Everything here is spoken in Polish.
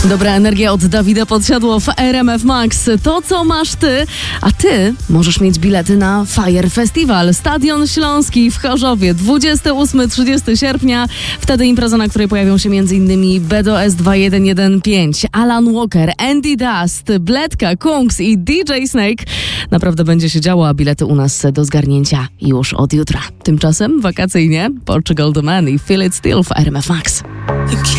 Dobra energia od Dawida Podsiadło w RMF Max. To, co masz ty, a ty możesz mieć bilety na Fire Festival. Stadion Śląski w Chorzowie 28-30 sierpnia. Wtedy impreza, na której pojawią się m.in. BDS 2115, Alan Walker, Andy Dust, Bledka, Kungs i DJ Snake. Naprawdę będzie się działo, a bilety u nas do zgarnięcia już od jutra. Tymczasem wakacyjnie Portugal The Man i Feel It Still w RMF Max.